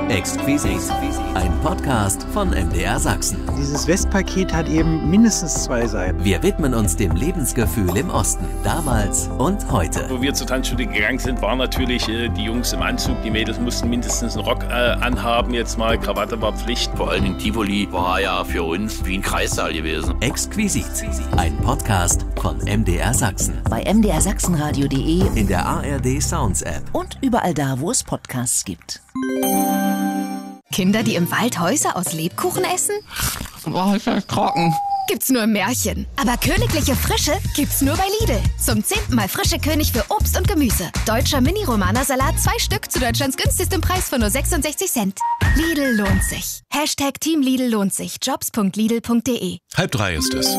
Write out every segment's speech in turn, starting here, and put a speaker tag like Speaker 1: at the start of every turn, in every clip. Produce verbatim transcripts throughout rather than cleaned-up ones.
Speaker 1: Exquisit, ein Podcast von M D R Sachsen.
Speaker 2: Dieses Westpaket hat eben mindestens zwei Seiten.
Speaker 1: Wir widmen uns dem Lebensgefühl im Osten, damals und heute.
Speaker 3: Wo wir zur Tanzschule gegangen sind, waren natürlich äh, die Jungs im Anzug. Die Mädels mussten mindestens einen Rock äh, anhaben. Jetzt mal Krawatte war Pflicht.
Speaker 4: Vor allen Dingen Tivoli war ja für uns wie ein Kreissaal gewesen.
Speaker 1: Exquisit, ein Podcast von M D R Sachsen.
Speaker 5: Bei m d r sachsenradio punkt d e,
Speaker 1: in der A R D Sounds App
Speaker 5: und überall da, wo es Podcasts gibt.
Speaker 6: Kinder, die im Wald Häuser aus Lebkuchen essen?
Speaker 7: Boah, ich bin trocken.
Speaker 6: Gibt's nur im Märchen. Aber königliche Frische gibt's nur bei Lidl. Zum zehnten Mal frische König für Obst und Gemüse. Deutscher Mini-Romana-Salat, zwei Stück zu Deutschlands günstigstem Preis von nur sechsundsechzig Cent. Lidl lohnt sich. Hashtag Team Lidl lohnt sich. Jobs punkt lidl punkt de.
Speaker 8: Halb drei ist es.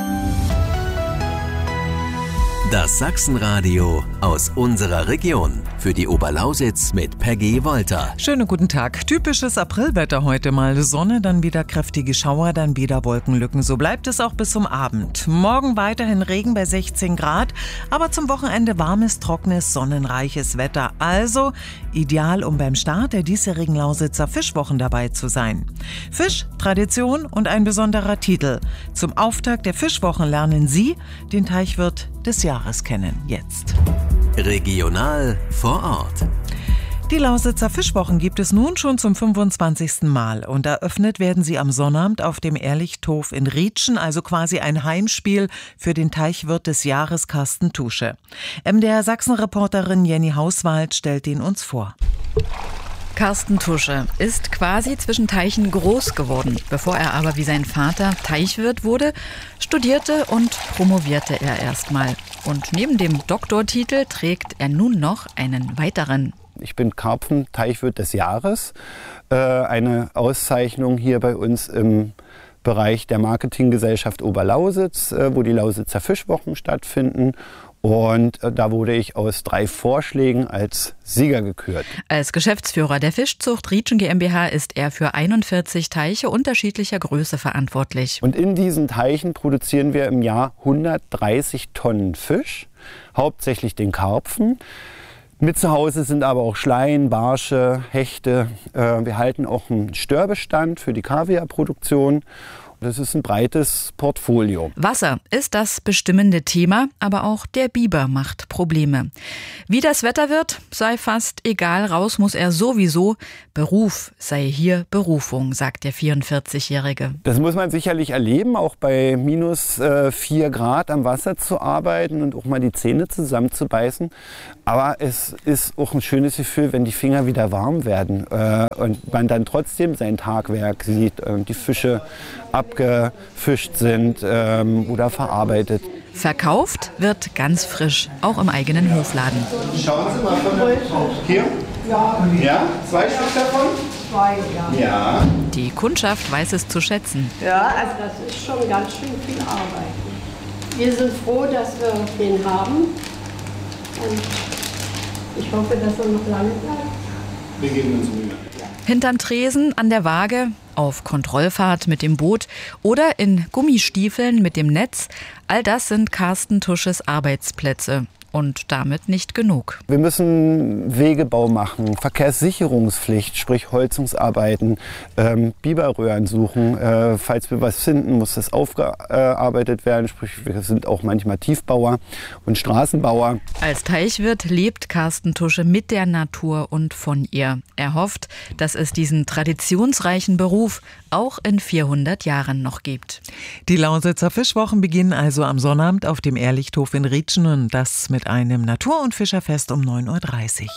Speaker 1: Das Sachsenradio aus unserer Region. Für die Oberlausitz mit Peggy Wolter.
Speaker 9: Schönen guten Tag. Typisches Aprilwetter heute mal. Sonne, dann wieder kräftige Schauer, dann wieder Wolkenlücken. So bleibt es auch bis zum Abend. Morgen weiterhin Regen bei sechzehn Grad, aber zum Wochenende warmes, trockenes, sonnenreiches Wetter. Also ideal, um beim Start der diesjährigen Lausitzer Fischwochen dabei zu sein. Fisch, Tradition und ein besonderer Titel. Zum Auftakt der Fischwochen lernen Sie den Teichwirt des Jahres kennen. Jetzt.
Speaker 1: Regional vor Ort.
Speaker 9: Die Lausitzer Fischwochen gibt es nun schon zum fünfundzwanzigsten Mal und eröffnet werden sie am Sonnabend auf dem Ehrlichthof in Rietschen, also quasi ein Heimspiel für den Teichwirt des Jahres Carsten Tusche. M D R Sachsen-Reporterin Jenny Hauswald stellt ihn uns vor.
Speaker 10: Carsten Tusche ist quasi zwischen Teichen groß geworden. Bevor er aber wie sein Vater Teichwirt wurde, studierte und promovierte er erstmal. Und neben dem Doktortitel trägt er nun noch einen weiteren.
Speaker 11: Ich bin Karpfen-Teichwirt des Jahres, äh, eine Auszeichnung hier bei uns im Bereich der Marketinggesellschaft Oberlausitz, äh, wo die Lausitzer Fischwochen stattfinden. Und da wurde ich aus drei Vorschlägen als Sieger gekürt.
Speaker 10: Als Geschäftsführer der Fischzucht Rietschen GmbH ist er für einundvierzig Teiche unterschiedlicher Größe verantwortlich.
Speaker 11: Und in diesen Teichen produzieren wir im Jahr hundertdreißig Tonnen Fisch, hauptsächlich den Karpfen. Mit zu Hause sind aber auch Schleien, Barsche, Hechte. Wir halten auch einen Störbestand für die Kaviarproduktion. Das ist ein breites Portfolio.
Speaker 10: Wasser ist das bestimmende Thema, aber auch der Biber macht Probleme. Wie das Wetter wird, sei fast egal, raus muss er sowieso. Beruf sei hier Berufung, sagt der vierundvierzigjährige.
Speaker 11: Das muss man sicherlich erleben, auch bei minus äh, vier Grad am Wasser zu arbeiten und auch mal die Zähne zusammenzubeißen. Aber es ist auch ein schönes Gefühl, wenn die Finger wieder warm werden äh, und man dann trotzdem sein Tagwerk sieht und die Fische abgefischt sind ähm, oder verarbeitet.
Speaker 10: Verkauft wird ganz frisch, auch im eigenen Hofladen.
Speaker 11: Schauen Sie mal von der hier. Ja. Ja, zwei Stück davon?
Speaker 12: Zwei, ja.
Speaker 11: Ja.
Speaker 10: Die Kundschaft weiß es zu schätzen.
Speaker 12: Ja, also das ist schon ganz schön viel Arbeit. Wir sind froh, dass wir den haben. Und ich hoffe, dass er noch lange bleibt.
Speaker 11: Wir geben uns Mühe.
Speaker 10: Hinterm Tresen, an der Waage, auf Kontrollfahrt mit dem Boot oder in Gummistiefeln mit dem Netz. All das sind Carsten Tusches Arbeitsplätze. Und damit nicht genug.
Speaker 11: Wir müssen Wegebau machen, Verkehrssicherungspflicht, sprich Holzungsarbeiten, ähm, Biberröhren suchen. Äh, falls wir was finden, muss das aufgearbeitet werden. Sprich, wir sind auch manchmal Tiefbauer und Straßenbauer.
Speaker 10: Als Teichwirt lebt Carsten Tusche mit der Natur und von ihr. Er hofft, dass es diesen traditionsreichen Beruf auch in vierhundert Jahren noch gibt.
Speaker 9: Die Lausitzer Fischwochen beginnen also am Sonnabend auf dem Ehrlichthof in Rietschen und das mit einem Natur- und Fischerfest um neun Uhr dreißig.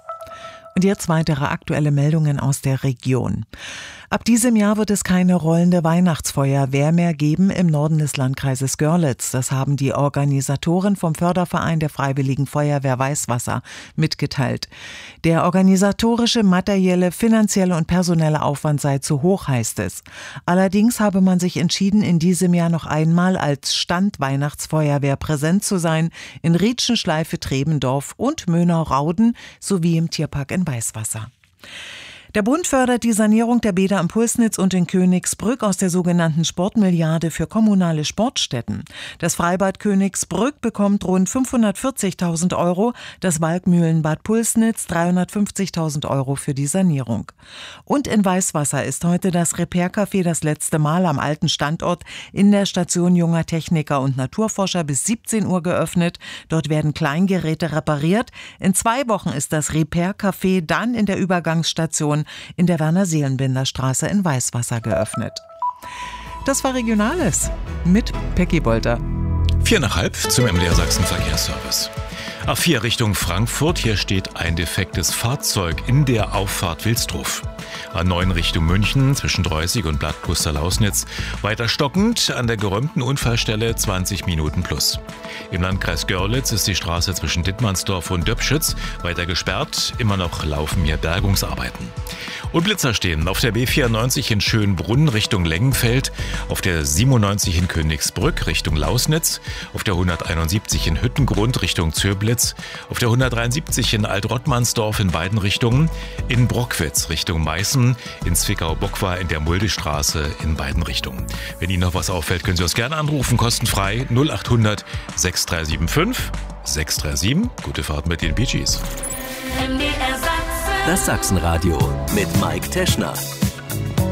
Speaker 9: Und jetzt weitere aktuelle Meldungen aus der Region. Ab diesem Jahr wird es keine rollende Weihnachtsfeuerwehr mehr geben im Norden des Landkreises Görlitz. Das haben die Organisatoren vom Förderverein der Freiwilligen Feuerwehr Weißwasser mitgeteilt. Der organisatorische, materielle, finanzielle und personelle Aufwand sei zu hoch, heißt es. Allerdings habe man sich entschieden, in diesem Jahr noch einmal als Stand-Weihnachtsfeuerwehr präsent zu sein in Rietschen, Schleife, Trebendorf und Mönau-Rauden sowie im Tierpark in Weißwasser. Der Bund fördert die Sanierung der Bäder am Pulsnitz und in Königsbrück aus der sogenannten Sportmilliarde für kommunale Sportstätten. Das Freibad Königsbrück bekommt rund fünfhundertvierzigtausend Euro, das Walkmühlenbad Pulsnitz dreihundertfünfzigtausend Euro für die Sanierung. Und in Weißwasser ist heute das Repair-Café das letzte Mal am alten Standort in der Station Junger Techniker und Naturforscher bis siebzehn Uhr geöffnet. Dort werden Kleingeräte repariert. In zwei Wochen ist das Repair-Café dann in der Übergangsstation in der Werner-Seelenbinder-Straße in Weißwasser geöffnet. Das war Regionales mit Peggy Bolter.
Speaker 8: Vier nach halb zum M D R Sachsen Verkehrsservice. A vier Richtung Frankfurt, hier steht ein defektes Fahrzeug in der Auffahrt Wilsdruf. A neun Richtung München zwischen Dreußig und Blattpuster-Lausnitz. Weiter stockend an der geräumten Unfallstelle zwanzig Minuten plus. Im Landkreis Görlitz ist die Straße zwischen Dittmannsdorf und Döpschütz weiter gesperrt. Immer noch laufen hier Bergungsarbeiten. Und Blitzer stehen auf der B vierundneunzig in Schönbrunn Richtung Lengenfeld, auf der siebenundneunzig in Königsbrück Richtung Lausnitz, auf der hunderteinundsiebzig in Hüttengrund Richtung Zöblitz, auf der hundertdreiundsiebzig in Altrottmannsdorf in beiden Richtungen, in Brockwitz Richtung Meißen, in Zwickau-Bockwar in der Muldestraße in beiden Richtungen. Wenn Ihnen noch was auffällt, können Sie uns gerne anrufen, kostenfrei null acht hundert sechs drei sieben fünf sechs drei sieben. Gute Fahrt mit den Bee Gees.
Speaker 1: Das Sachsenradio mit Mike Teschner.